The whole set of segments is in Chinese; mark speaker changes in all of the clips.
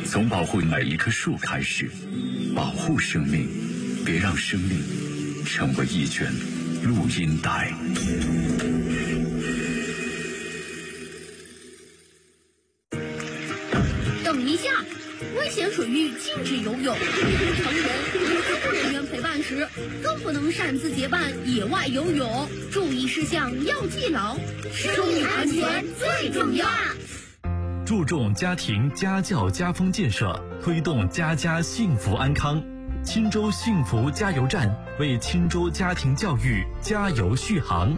Speaker 1: 从保护每一棵树开始，保护生命，别让生命成为一卷录音带。
Speaker 2: 等一下，危险水域禁止游泳，成人与医护人员陪伴时，更不能擅自结伴野外游泳。注意事项要记牢，生命安全最重要。
Speaker 3: 注重家庭家教家风建设，推动家家幸福安康。钦州幸福加油站为钦州家庭教育加油续航。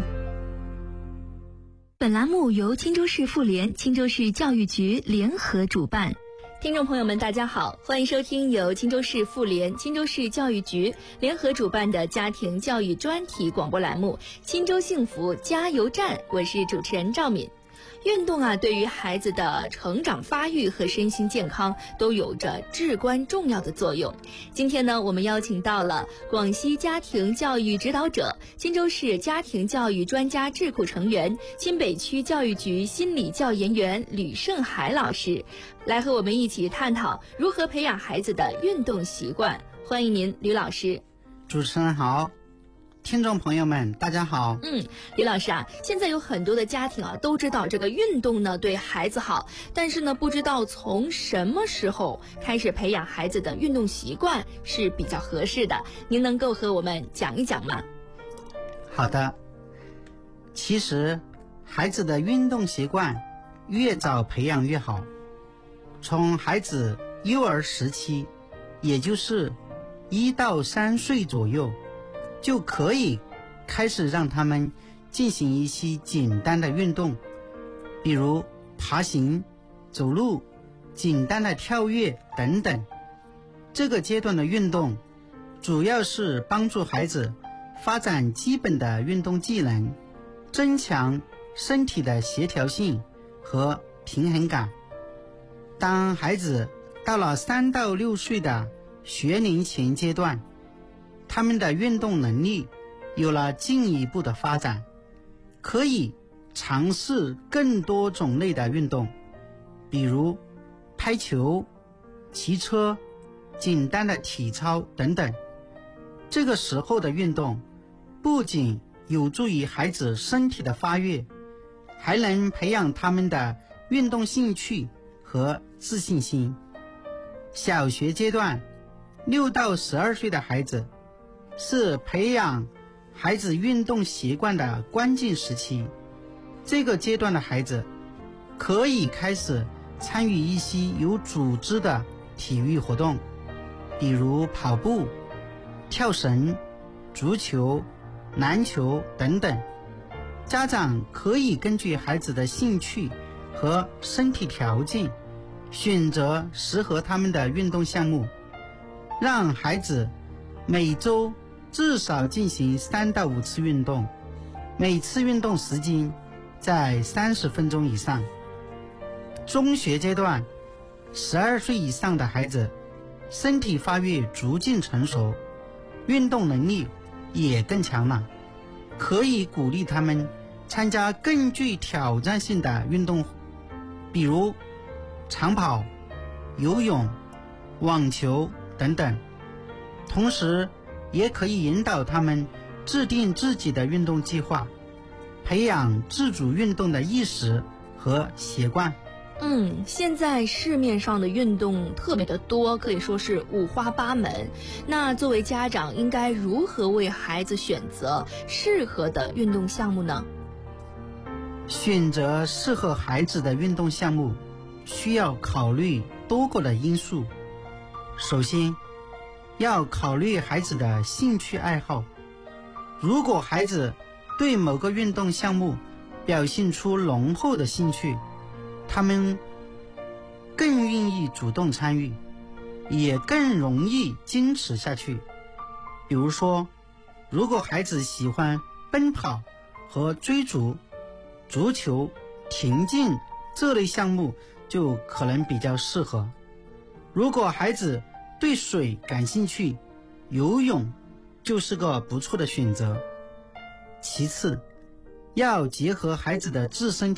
Speaker 4: 本栏目由钦州市妇联、钦州市教育局联合主办。听众朋友们，大家好，欢迎收听由钦州市妇联、钦州市教育局联合主办的家庭教育专题广播栏目《钦州幸福加油站》，我是主持人赵敏。运动对于孩子的成长发育和身心健康都有着至关重要的作用。今天呢，我们邀请到了广西家庭教育指导者、钦州市家庭教育专家智库成员、钦北区教育局心理教研员吕胜海老师，来和我们一起探讨如何培养孩子的运动习惯。欢迎您，吕老师。
Speaker 5: 主持人好，听众朋友们大家好。
Speaker 4: 李老师现在有很多的家庭都知道这个运动呢对孩子好，但是呢不知道从什么时候开始培养孩子的运动习惯是比较合适的，您能够和我们讲一讲吗？
Speaker 5: 好的，其实孩子的运动习惯越早培养越好。从孩子幼儿时期，也就是1到3岁左右，就可以开始让他们进行一些简单的运动，比如爬行、走路、简单的跳跃等等。这个阶段的运动主要是帮助孩子发展基本的运动技能，增强身体的协调性和平衡感。当孩子到了3到6岁的学龄前阶段，他们的运动能力有了进一步的发展，可以尝试更多种类的运动，比如拍球、骑车、简单的体操等等。这个时候的运动不仅有助于孩子身体的发育，还能培养他们的运动兴趣和自信心。小学阶段6到12岁的孩子是培养孩子运动习惯的关键时期。这个阶段的孩子可以开始参与一些有组织的体育活动，比如跑步、跳绳、足球、篮球等等。家长可以根据孩子的兴趣和身体条件，选择适合他们的运动项目，让孩子每周至少进行3到5次运动，每次运动时间在30分钟以上。中学阶段12岁以上的孩子身体发育逐渐成熟，运动能力也更强了，可以鼓励他们参加更具挑战性的运动，比如长跑、游泳、网球等等。同时也可以引导他们制定自己的运动计划，培养自主运动的意识和习惯。
Speaker 4: 现在市面上的运动特别的多，可以说是五花八门。那作为家长应该如何为孩子选择适合的运动项目呢？
Speaker 5: 选择适合孩子的运动项目需要考虑多个的因素。首先要考虑孩子的兴趣爱好，如果孩子对某个运动项目表现出浓厚的兴趣，他们更愿意主动参与，也更容易坚持下去。比如说，如果孩子喜欢奔跑和追逐，足球、田径这类项目就可能比较适合。如果孩子对水感兴趣，游泳就是个不错的选择。其次，要结合孩子的自身